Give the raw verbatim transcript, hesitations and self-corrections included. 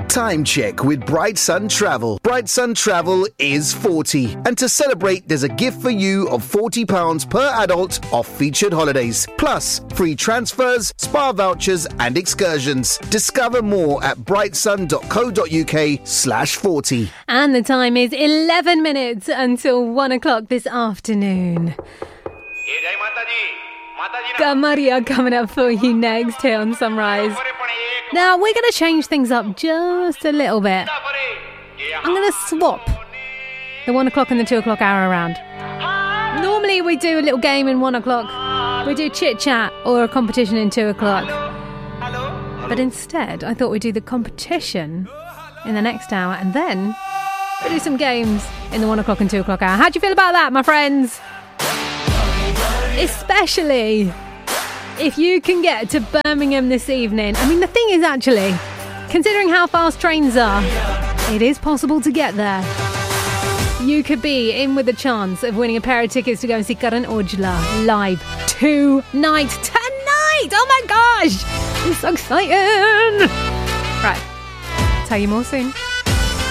Time check with Bright Sun Travel. Bright Sun Travel is forty. And to celebrate, there's a gift for you of forty pounds per adult off featured holidays. Plus, free transfers, spa vouchers and excursions. Discover more at brightsun.co.uk slash 40. And the time is eleven minutes until one o'clock this afternoon. Kamaria coming up for you next here on Sunrise. Now, we're going to change things up just a little bit. I'm going to swap the one o'clock and the two o'clock hour around. Normally, we do a little game in one o'clock. We do chit-chat or a competition in two o'clock. But instead, I thought we'd do the competition in the next hour and then we do some games in the one o'clock and two o'clock hour. How do you feel about that, my friends? Especially if you can get to Birmingham this evening. I mean, the thing is actually, considering how fast trains are, it is possible to get there. You could be in with a chance of winning a pair of tickets to go and see Karan Aujla live tonight. Tonight! Oh my gosh! I'm so excited! Right, tell you more soon.